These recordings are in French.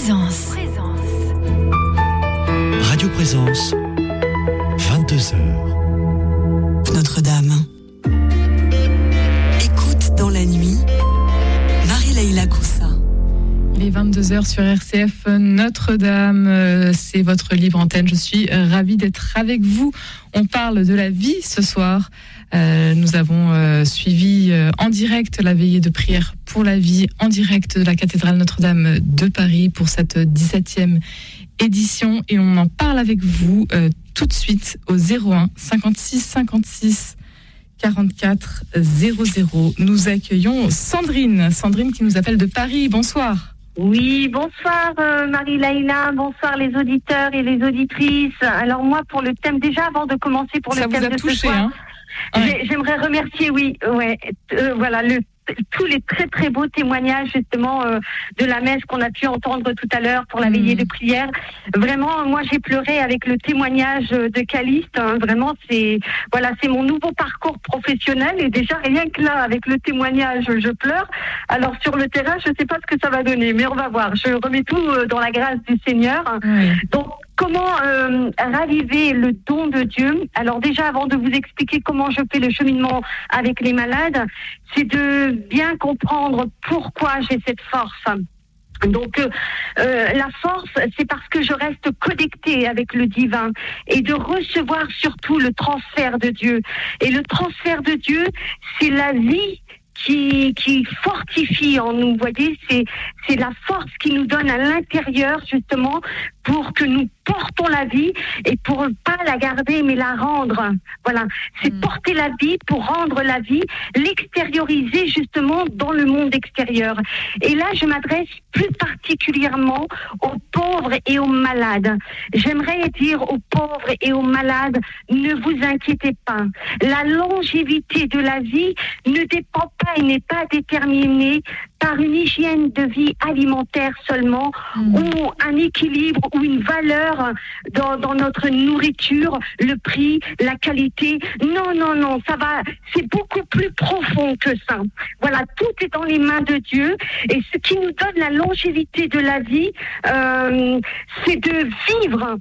Présence. Radio Présence, 22h. Notre-Dame. Écoute dans la nuit, Marie-Laïla Coussa. Il est 22h sur RCF Notre-Dame, c'est votre libre antenne. Je suis ravie d'être avec vous. On parle de la vie ce soir. Nous avons suivi en direct la veillée de prière pour la vie, en direct de la cathédrale Notre-Dame de Paris pour cette 17e édition. Et on en parle avec vous tout de suite au 01 56 56 44 00. Nous accueillons Sandrine qui nous appelle de Paris. Bonsoir. Oui, bonsoir Marie-Laïla, bonsoir les auditeurs et les auditrices. Alors moi, pour le thème, déjà avant de commencer pour le thème de ce soir, j'aimerais remercier, voilà, tous les très très beaux témoignages justement de la messe qu'on a pu entendre tout à l'heure pour la veillée de prière. Vraiment, moi j'ai pleuré avec le témoignage de Caliste. Vraiment, c'est mon nouveau parcours professionnel et déjà rien que là avec le témoignage, je pleure. Alors sur le terrain, je sais pas ce que ça va donner, mais on va voir. Je remets tout dans la grâce du Seigneur. Donc comment raviver le don de Dieu? Alors déjà, avant de vous expliquer comment je fais le cheminement avec les malades, c'est de bien comprendre pourquoi j'ai cette force. Donc la force, c'est parce que je reste connectée avec le divin et de recevoir surtout le transfert de Dieu. Et le transfert de Dieu, c'est la vie qui fortifie en nous, vous voyez, c'est la force qui nous donne à l'intérieur justement pour que nous portons la vie et pour pas la garder mais la rendre. Voilà, c'est porter la vie pour rendre la vie, l'extérioriser justement dans le monde extérieur. Et là, je m'adresse plus particulièrement aux pauvres et aux malades. J'aimerais dire aux pauvres et aux malades, ne vous inquiétez pas. La longévité de la vie ne dépend pas et n'est pas déterminée par une hygiène de vie alimentaire seulement ou un équilibre ou une valeur dans notre nourriture, le prix, la qualité. Non, ça va, c'est beaucoup plus profond que ça. Voilà, tout est dans les mains de Dieu et ce qui nous donne la longévité de la vie, c'est de vivre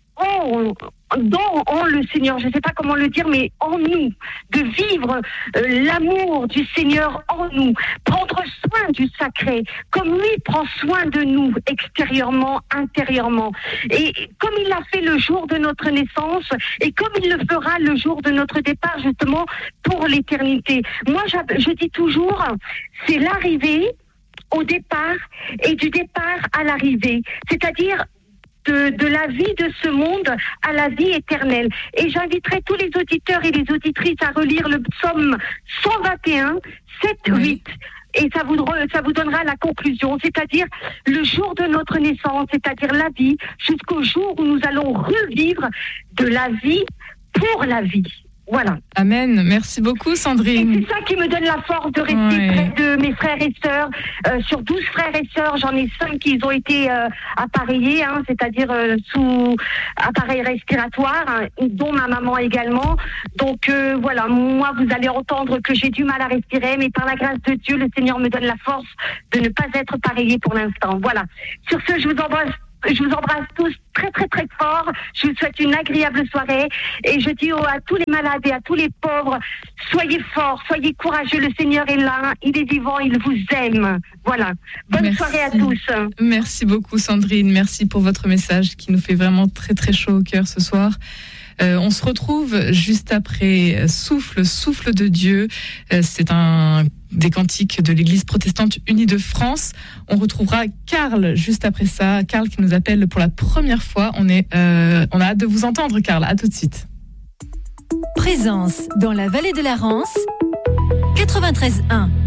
dans le Seigneur, je ne sais pas comment le dire, mais en nous, de vivre l'amour du Seigneur en nous, prendre soin du sacré, comme lui prend soin de nous extérieurement, intérieurement. Et comme il l'a fait le jour de notre naissance, et comme il le fera le jour de notre départ, justement, pour l'éternité. Moi, je dis toujours, c'est l'arrivée au départ et du départ à l'arrivée. C'est-à-dire de la vie de ce monde à la vie éternelle. Et j'inviterai tous les auditeurs et les auditrices à relire le psaume 121, 7, 8. Et ça vous donnera la conclusion, c'est-à-dire le jour de notre naissance, c'est-à-dire la vie, jusqu'au jour où nous allons revivre de la vie pour la vie. Voilà. Amen. Merci beaucoup, Sandrine. Et c'est ça qui me donne la force de rester près de mes frères et sœurs. Sur 12 frères et sœurs, j'en ai 5 qui ont été appareillés, c'est-à-dire sous appareil respiratoire, dont ma maman également. Donc voilà, moi, vous allez entendre que j'ai du mal à respirer, mais par la grâce de Dieu, le Seigneur me donne la force de ne pas être appareillée pour l'instant. Voilà. Sur ce, je vous embrasse tous très très très fort. Je vous souhaite une agréable soirée et je dis à tous les malades et à tous les pauvres, soyez forts, soyez courageux, le Seigneur est là, il est vivant, il vous aime. Voilà. Bonne soirée à tous. Merci beaucoup, Sandrine, merci pour votre message qui nous fait vraiment très très chaud au cœur ce soir. On se retrouve juste après Souffle de Dieu. C'est un des cantiques de l'Église protestante unie de France. On retrouvera Karl juste après ça. Karl qui nous appelle pour la première fois. On a hâte de vous entendre, Karl. À tout de suite. Présence dans la vallée de la Rance, 93.1.